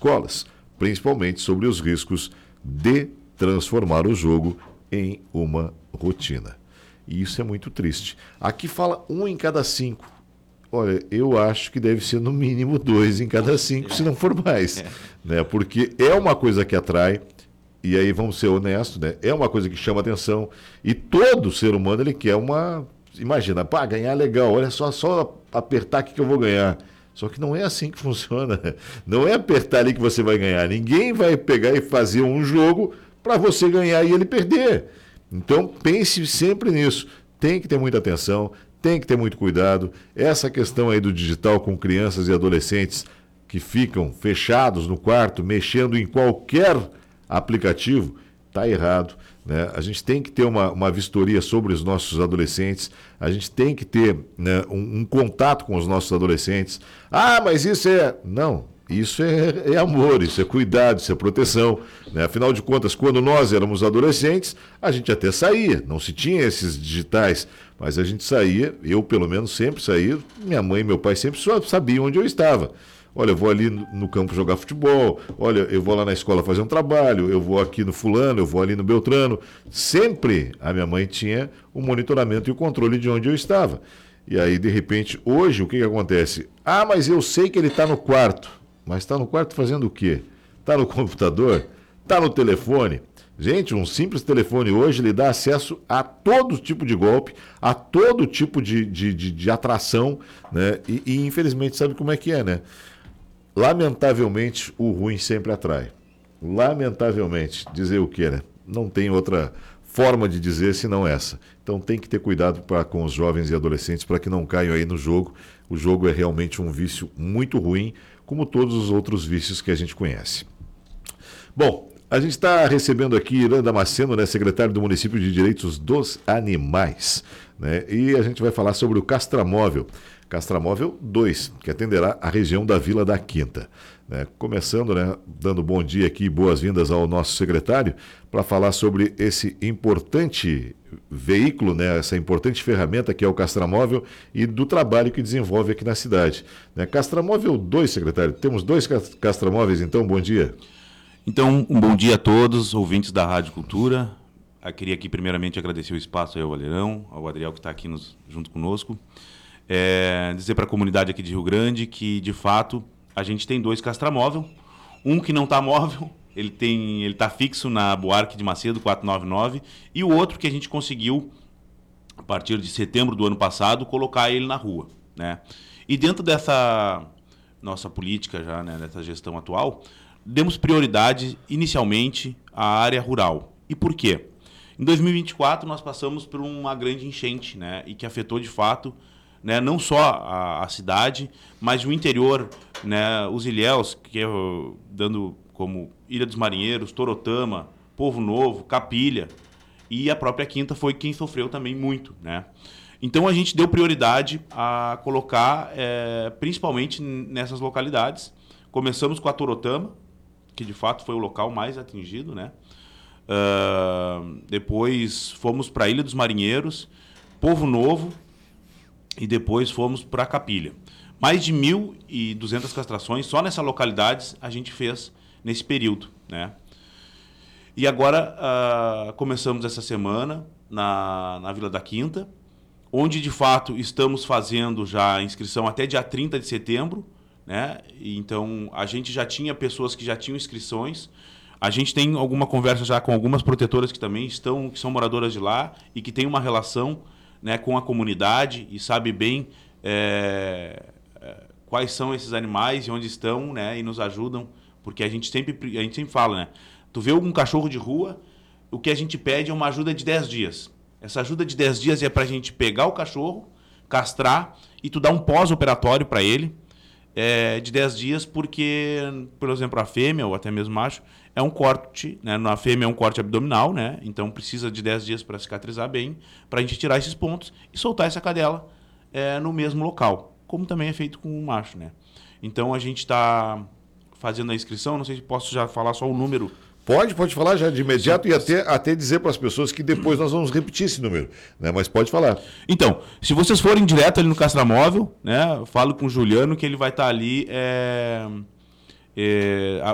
escolas, principalmente sobre os riscos de transformar o jogo em uma rotina. E isso é muito triste. Aqui fala 1 em cada 5. Olha, eu acho que deve ser no mínimo 2 em cada 5, se não for mais. Né? Porque é uma coisa que atrai, e aí vamos ser honestos, né? É uma coisa que chama atenção, e todo ser humano ele quer uma... Imagina, ganhar é legal, olha só apertar aqui que eu vou ganhar. Só que não é assim que funciona. Não é apertar ali que você vai ganhar. Ninguém vai pegar e fazer um jogo para você ganhar e ele perder. Então pense sempre nisso. Tem que ter muita atenção, tem que ter muito cuidado. Essa questão aí do digital com crianças e adolescentes que ficam fechados no quarto, mexendo em qualquer aplicativo, está errado. Né? A gente tem que ter uma vistoria sobre os nossos adolescentes, a gente tem que ter, né, um contato com os nossos adolescentes. Mas isso é... Não, isso é amor, isso é cuidado, isso é proteção. Né? Afinal de contas, quando nós éramos adolescentes, a gente até saía, não se tinha esses digitais, mas a gente saía, eu pelo menos sempre saía, minha mãe e meu pai sempre sabiam onde eu estava. Olha, eu vou ali no campo jogar futebol, olha, eu vou lá na escola fazer um trabalho, eu vou aqui no fulano, eu vou ali no Beltrano. Sempre a minha mãe tinha o monitoramento e o controle de onde eu estava. E aí, de repente, hoje, o que acontece? Mas eu sei que ele está no quarto. Mas está no quarto fazendo o quê? Está no computador? Está no telefone? Gente, um simples telefone hoje lhe dá acesso a todo tipo de golpe, a todo tipo de atração, né? E infelizmente sabe como é que é, né? Lamentavelmente, o ruim sempre atrai. Lamentavelmente, dizer o quê, né? Não tem outra forma de dizer senão essa. Então tem que ter cuidado com os jovens e adolescentes para que não caiam aí no jogo. O jogo é realmente um vício muito ruim, como todos os outros vícios que a gente conhece. Bom, a gente está recebendo aqui Irã Damasceno, né, secretário do Município de Direitos dos Animais. Né? E a gente vai falar sobre o Castramóvel. Castramóvel 2, que atenderá a região da Vila da Quinta. Né? Começando, né, dando bom dia aqui, boas-vindas ao nosso secretário, para falar sobre esse importante veículo, né, essa importante ferramenta que é o Castramóvel e do trabalho que desenvolve aqui na cidade. Né? Castramóvel 2, secretário, temos 2 Castramóveis, então, bom dia. Então, um bom dia a todos, ouvintes da Rádio Cultura. Eu queria aqui primeiramente agradecer o espaço aí ao Valerão, ao Adriel que está aqui junto conosco. Dizer para a comunidade aqui de Rio Grande que, de fato, a gente tem 2 Castramóvel. Um que não está móvel, ele está fixo na Buarque de Macedo 499, e o outro que a gente conseguiu, a partir de setembro do ano passado, colocar ele na rua. Né? E dentro dessa nossa política, já, né, dessa gestão atual, demos prioridade inicialmente à área rural. E por quê? Em 2024 nós passamos por uma grande enchente, né, e que afetou de fato, né, não só a cidade, mas o interior, né, os ilhéus, que é, dando como Ilha dos Marinheiros, Torotama, Povo Novo, Capilha, e a própria Quinta foi quem sofreu também muito. Né? Então a gente deu prioridade a colocar, principalmente nessas localidades. Começamos com a Torotama, que de fato foi o local mais atingido, né? Depois fomos para a Ilha dos Marinheiros, Povo Novo, e depois fomos para a Capilha. Mais de 1.200 castrações só nessas localidades a gente fez nesse período. Né? E agora começamos essa semana na Vila da Quinta, onde de fato estamos fazendo já a inscrição até dia 30 de setembro. Né? Então a gente já tinha pessoas que já tinham inscrições. A gente tem alguma conversa já com algumas protetoras que também que são moradoras de lá e que têm uma relação, né, com a comunidade e sabe bem quais são esses animais e onde estão, né, e nos ajudam, porque a gente sempre fala, né, tu vê algum cachorro de rua, o que a gente pede é uma ajuda de 10 dias. Essa ajuda de 10 dias é para a gente pegar o cachorro, castrar e tu dar um pós-operatório para ele, de 10 dias, porque, por exemplo, a fêmea, ou até mesmo macho, é um corte, né? Na fêmea é um corte abdominal, né? Então precisa de 10 dias para cicatrizar bem, para a gente tirar esses pontos e soltar essa cadela no mesmo local, como também é feito com o macho, né? Então a gente está fazendo a inscrição, não sei se posso já falar só o número. Pode falar já de imediato. Sim. E até dizer para as pessoas que depois nós vamos repetir esse número, né? Mas pode falar. Então, se vocês forem direto ali no Castramóvel, né, falo com o Juliano que ele vai estar ali.